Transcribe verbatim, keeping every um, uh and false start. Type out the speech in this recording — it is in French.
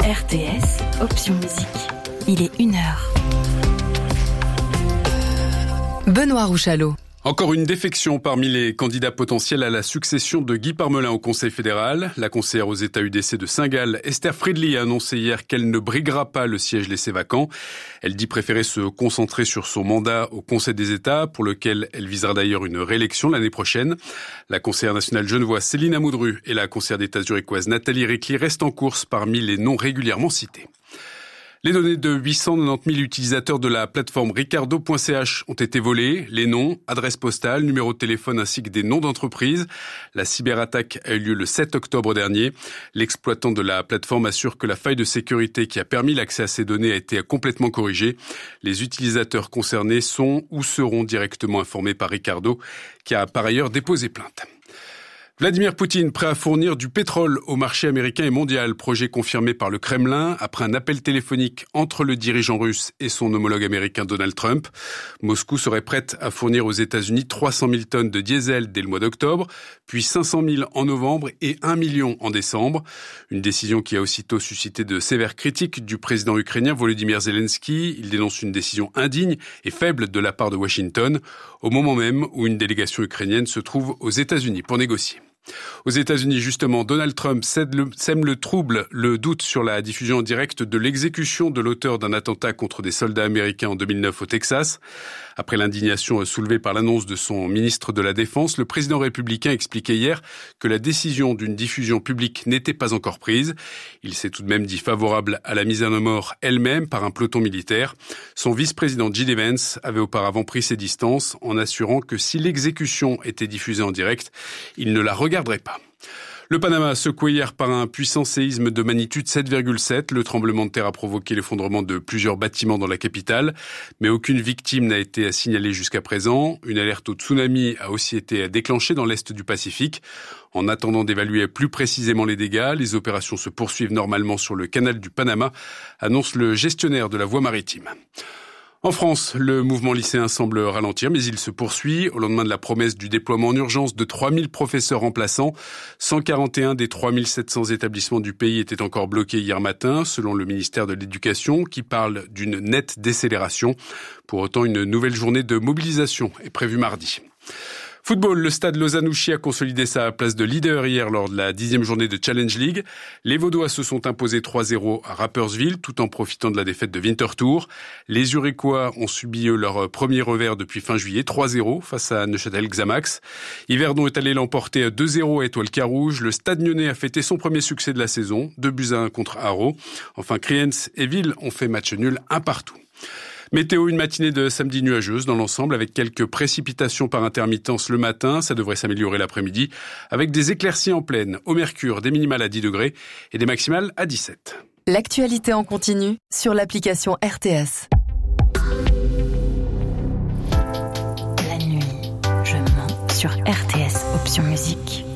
R T S, option musique. Il est une heure. Benoît Rouchalot. Encore une défection parmi les candidats potentiels à la succession de Guy Parmelin au Conseil fédéral. La conseillère aux États U D C de Saint-Gall, Esther Friedli, a annoncé hier qu'elle ne briguera pas le siège laissé vacant. Elle dit préférer se concentrer sur son mandat au Conseil des États, pour lequel elle visera d'ailleurs une réélection l'année prochaine. La conseillère nationale genevoise Céline Amoudru et la conseillère d'État zurichoise Nathalie Rickli restent en course parmi les noms régulièrement cités. Les données de huit cent quatre-vingt-dix mille utilisateurs de la plateforme ricardo point c h ont été volées. Les noms, adresses postales, numéros de téléphone ainsi que des noms d'entreprises. La cyberattaque a eu lieu le sept octobre dernier. L'exploitant de la plateforme assure que la faille de sécurité qui a permis l'accès à ces données a été complètement corrigée. Les utilisateurs concernés sont ou seront directement informés par Ricardo, qui a par ailleurs déposé plainte. Vladimir Poutine prêt à fournir du pétrole au marché américain et mondial, projet confirmé par le Kremlin après un appel téléphonique entre le dirigeant russe et son homologue américain Donald Trump. Moscou serait prête à fournir aux États-Unis trois cent mille tonnes de diesel dès le mois d'octobre, puis cinq cent mille en novembre et un million en décembre. Une décision qui a aussitôt suscité de sévères critiques du président ukrainien Volodymyr Zelensky. Il dénonce une décision indigne et faible de la part de Washington, au moment même où une délégation ukrainienne se trouve aux États-Unis pour négocier. Aux États-Unis, justement, Donald Trump sème le trouble, le doute sur la diffusion en direct de l'exécution de l'auteur d'un attentat contre des soldats américains en deux mille neuf au Texas. Après l'indignation soulevée par l'annonce de son ministre de la Défense, le président républicain expliquait hier que la décision d'une diffusion publique n'était pas encore prise. Il s'est tout de même dit favorable à la mise à mort elle-même par un peloton militaire. Son vice-président J D Vance avait auparavant pris ses distances en assurant que si l'exécution était diffusée en direct, il ne la regarderait pas. Le Panama, secoué hier par un puissant séisme de magnitude sept virgule sept. Le tremblement de terre a provoqué l'effondrement de plusieurs bâtiments dans la capitale, mais aucune victime n'a été signalée jusqu'à présent. Une alerte au tsunami a aussi été déclenchée dans l'est du Pacifique. En attendant d'évaluer plus précisément les dégâts, les opérations se poursuivent normalement sur le canal du Panama, annonce le gestionnaire de la voie maritime. En France, le mouvement lycéen semble ralentir, mais il se poursuit. Au lendemain de la promesse du déploiement en urgence de trois mille professeurs remplaçants, cent quarante et un des trois mille sept cents établissements du pays étaient encore bloqués hier matin, selon le ministère de l'Éducation, qui parle d'une nette décélération. Pour autant, une nouvelle journée de mobilisation est prévue mardi. Football, le stade Lausanne-Ouchy a consolidé sa place de leader hier lors de la dixième journée de Challenge League. Les Vaudois se sont imposés trois zéro à Rapperswil tout en profitant de la défaite de Winterthur. Les Zurichois ont subi eux, leur premier revers depuis fin juillet, trois zéro face à Neuchâtel Xamax. Yverdon est allé l'emporter deux zéro à Étoile Carouge. Le Stade Nyonnais a fêté son premier succès de la saison, deux buts à un contre Haro. Enfin, Kriens et Ville ont fait match nul un partout. Météo, une matinée de samedi nuageuse dans l'ensemble avec quelques précipitations par intermittence le matin. Ça devrait s'améliorer l'après-midi avec des éclaircies en pleine. Au mercure, des minimales à dix degrés et des maximales à dix-sept. L'actualité en continu sur l'application R T S. La nuit, je mens sur R T S, option musique.